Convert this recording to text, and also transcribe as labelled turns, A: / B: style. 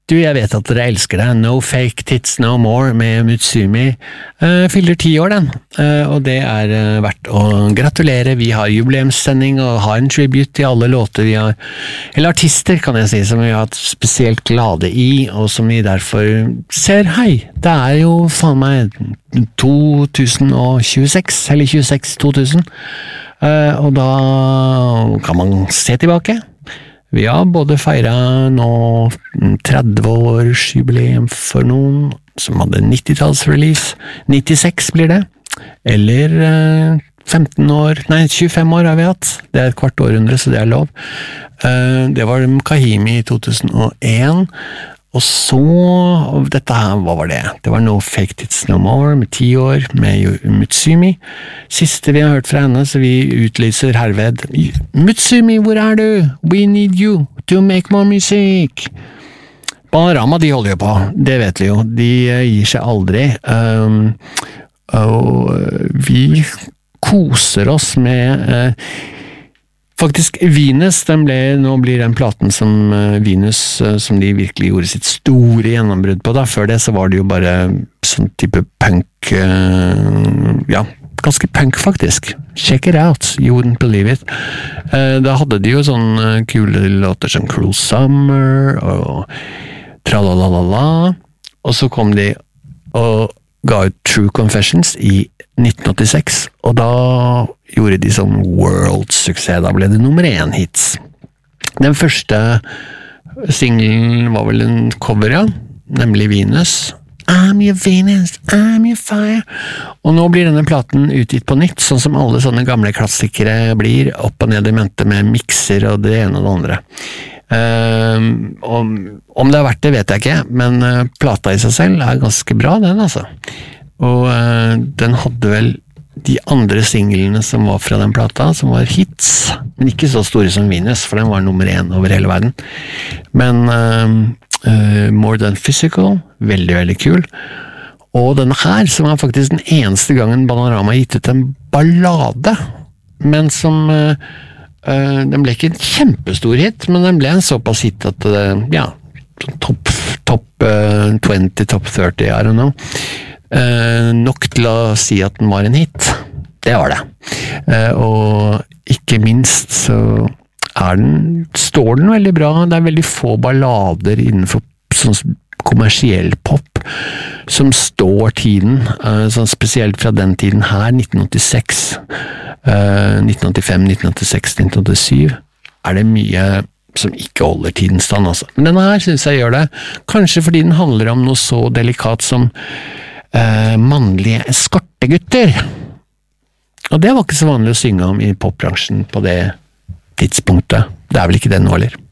A: Du, jeg vet at dere elsker det. No Fake Tits No More med Mutsumi. Fyller 10 år, den. Og det verdt å gratulere. Vi har jubileumssending og har en tribute til alle låter vi har, eller artister, kan jeg si, som vi har hatt spesielt glade i, og som vi derfor ser, hei, det jo faen meg 2026, eller 26-2000. Og da kan man se tilbake. Vi har både feiret nå 30 års jubileum for noen som hadde 90-tallsrelease. 96 blir det. Eller 25 år har vi hatt. Det et kvart århundre, så det lov. Det var Kahimi i 2001. Og så, dette her, hva var det? Det var No Fake Tits No More med 10 år, med Mutsumi. Siste vi har hørt fra henne, så vi utlyser herved. Mutsumi, hvor du? We need you to make more music. Bananarama, de holder jo på, det vet vi jo. De gir seg aldri. Og vi koser oss med... Faktisk, Venus, nå blir den platen som Venus, som de virkelig gjorde sitt store gjennombrudd på da. Før det så var det jo bare sånn type punk, ja, ganske punk faktisk. Check it out, you wouldn't believe it. Da hadde de jo sånn kule låter som Cruel Summer og Tralalala, og så kom de og ga ut True Confessions i 1986, og da gjorde de sånn world-suksess, da ble det nummer 1 hits. Den første singlen var vel en cover, ja, nemlig Venus. I'm your Venus, I'm your fire. Og nå blir denne platen utgitt på nytt, sånn som alle sånne gamle klassikere blir, opp og ned i mente med mixer og det ene og det andre. Om det har vært det vet jeg ikke, men plata i seg selv ganske bra, den altså. Og den hadde vel de andre singlene som var fra den plata, som var hits, men ikke så store som Venus, for den var nummer 1 over hele verden. Men More Than Physical, veldig, veldig kul. Og denne her, som faktisk den eneste gangen Bananarama har gitt ut en ballade, men som den ble ikke en kjempestor hit, men den ble en såpass hit at ja, top 20, top 30, I don't know. Nok til å si at den var en hit. Det var det. Og ikke minst så står den veldig bra. Det veldig få ballader innenfor sånn kommersiell pop som står tiden, sånn spesielt fra den tiden her, 1986, 1985, 1986, 1987, det mye som ikke holder tidens stand, altså. Men denne her synes jeg gjør det, kanskje fordi den handler om noe så delikat som mannlige eskortegutter. Og det var ikke så vanlig å synge om i popbransjen på det tidspunktet. Det vel ikke det nå heller.